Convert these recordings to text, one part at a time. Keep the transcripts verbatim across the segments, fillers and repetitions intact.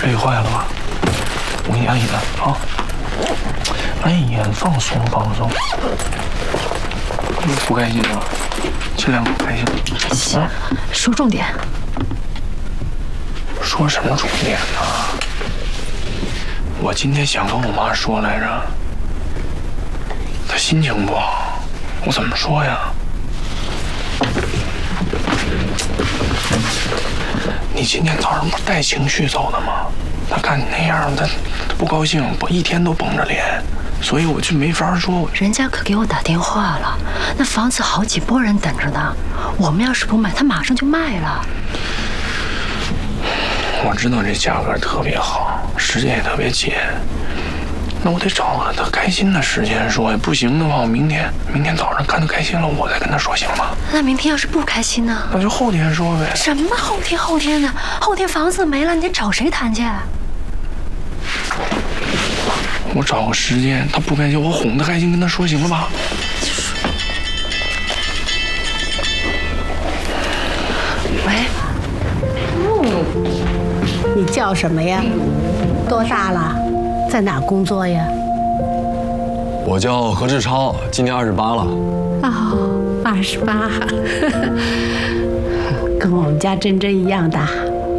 累坏了吧？我给你按一按啊，按一按，放松放松。不开心啊？尽量不开心。 行，说重点。 说什么重点呢？我今天想跟我妈说来着，她心情不好，我怎么说呀？你今天早上不是带情绪走的吗？她看你那样，她不高兴，我一天都绷着脸，所以我就没法说。 人家可给我打电话了，那房子好几拨人等着呢。我们要是不买，他马上就卖了。 我知道这价格特别好，时间也特别紧，那我得找个他开心的时间说呀。不行的话，我明天明天早上看他开心了，我再跟他说，行吗？ 那明天要是不开心呢？ 那就后天说呗。 什么后天后天的？后天房子没了，你得找谁谈去？ 我找个时间，他不开心，我哄他开心，跟他说，行了吧？ 喂。 你叫什么呀？多大了？在哪工作呀？ 我叫何志超，今年二十八了。 哦，二十八，跟我们家珍珍一样大。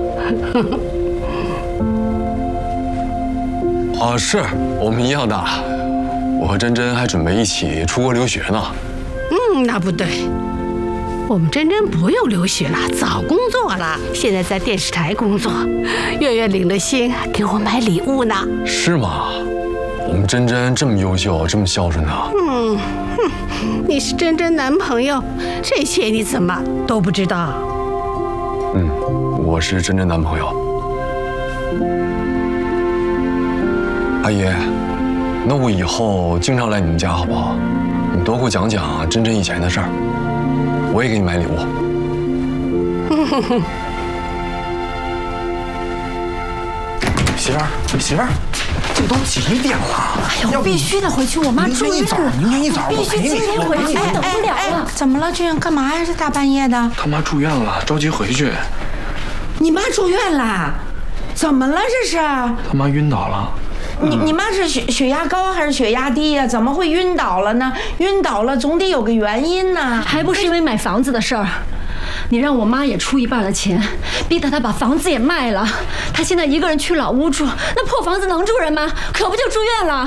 啊，是我们一样大。我和珍珍还准备一起出国留学呢。 嗯，那不对。我们珍珍不用留学了，早工作了，现在在电视台工作。月月领了薪，给我买礼物呢。 是吗？我们珍珍这么优秀，这么孝顺呢？ 嗯，哼，你是珍珍男朋友，这些你怎么都不知道？ 嗯，我是珍珍男朋友。阿姨，那我以后经常来你们家好不好？你多给我讲讲珍珍以前的事儿。我也给你买礼物。 媳妇儿，媳妇儿，这都几点了？ 哎呀，我必须得回去，我妈住院。 明天一早，明天一早我陪你。 必须今天回去，我等不了了。 怎么了，俊？干嘛呀？这大半夜的。 他妈住院了，着急回去。 你妈住院了？怎么了？这是？ 他妈晕倒了。 你你妈是血血压高还是血压低呀？怎么会晕倒了呢？晕倒了总得有个原因呢。 还不是因为买房子的事儿，你让我妈也出一半的钱，逼得她把房子也卖了。她现在一个人去老屋住，那破房子能住人吗？可不就住院了？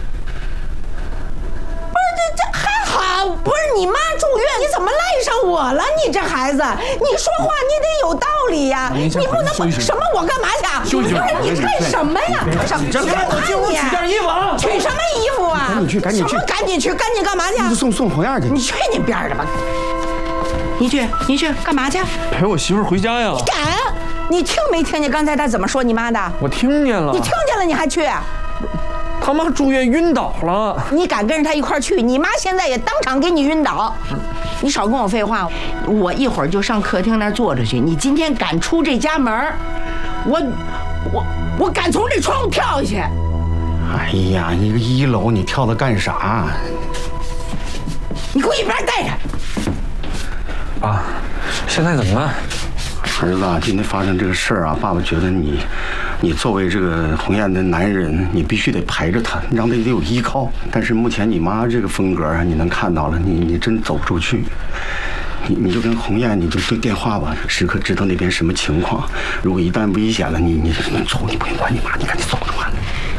不是这这还好，不是你妈住院，你怎么赖上我了？你这孩子，你说话你得有道理呀，你不能什么我干嘛去？ 休息不是你干什么呀？什么？ 行了，我进屋取件衣服啊！ 取什么衣服啊？ 赶紧去，赶紧去！ 什么赶紧去？赶紧干嘛去？ 送送红艳去！ 你去你边儿的吧！你去，你去干嘛去？ 陪我媳妇儿回家呀！ 你敢？你听没听见刚才他怎么说你妈的？ 我听见了。 你听见了你还去？ 他妈住院晕倒了。 你敢跟着他一块儿去？你妈现在也当场给你晕倒。你少跟我废话，我一会儿就上客厅那儿坐着去。你今天敢出这家门，我我我敢从这窗户跳下去。 哎呀，你个一楼你跳它干啥？ 你给我一边待着！ 爸，现在怎么办？ 儿子，今天发生这个事儿啊，爸爸觉得你，你作为这个鸿雁的男人，你必须得陪着她，让她得有依靠。但是目前你妈这个风格，你能看到了，你你真走不出去。你你就跟鸿雁，你就对电话吧，时刻知道那边什么情况。如果一旦危险了，你你你走，你不用管你妈，你赶